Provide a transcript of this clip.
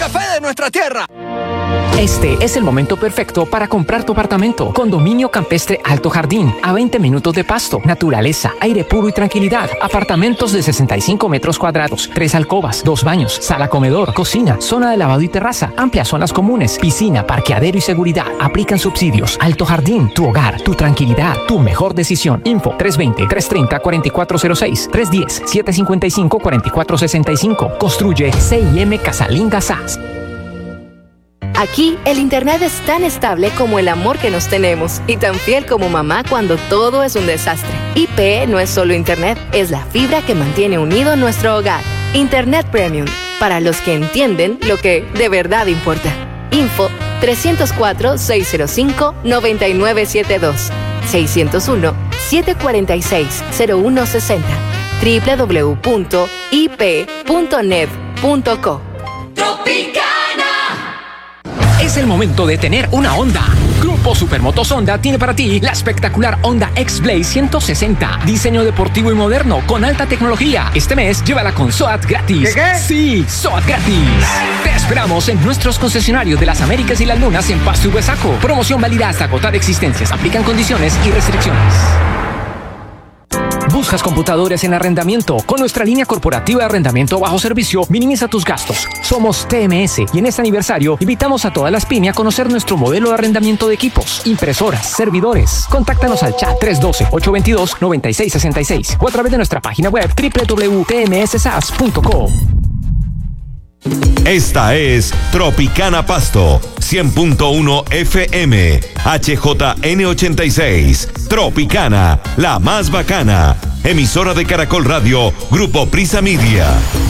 café de nuestra tierra. Este es el momento perfecto para comprar tu apartamento. Condominio Campestre Alto Jardín, a 20 minutos de Pasto, naturaleza, aire puro y tranquilidad. Apartamentos de 65 metros cuadrados, 3 alcobas, 2 baños, sala comedor, cocina, zona de lavado y terraza, amplias zonas comunes, piscina, parqueadero y seguridad. Aplican subsidios. Alto Jardín, tu hogar, tu tranquilidad, tu mejor decisión. Info 320-330-4406, 310-755-4465. Construye C&M Casalinga SAS. Aquí, el internet es tan estable como el amor que nos tenemos y tan fiel como mamá cuando todo es un desastre. IP no es solo internet, es la fibra que mantiene unido nuestro hogar. Internet Premium, para los que entienden lo que de verdad importa. Info 304-605-9972, 601-746-0160, www.ip.net.co. Tropicana. Es el momento de tener una Honda. Grupo Supermotos Honda tiene para ti la espectacular Honda X-Blaze 160. Diseño deportivo y moderno con alta tecnología. Este mes llévala con SOAT gratis. ¿Qué? Sí, SOAT gratis. Te esperamos en nuestros concesionarios de las Américas y las Lunas en Pasto y Huesaco. Promoción válida hasta agotar existencias. Aplican condiciones y restricciones. ¿Buscas computadores en arrendamiento? Con nuestra línea corporativa de arrendamiento bajo servicio, minimiza tus gastos. Somos TMS y en este aniversario invitamos a todas las pymes a conocer nuestro modelo de arrendamiento de equipos, impresoras, servidores. Contáctanos al chat 312-822-9666 o a través de nuestra página web www.tmssas.com. Esta es Tropicana Pasto, 100.1 FM, HJN86. Tropicana, la más bacana. Emisora de Caracol Radio, Grupo Prisa Media.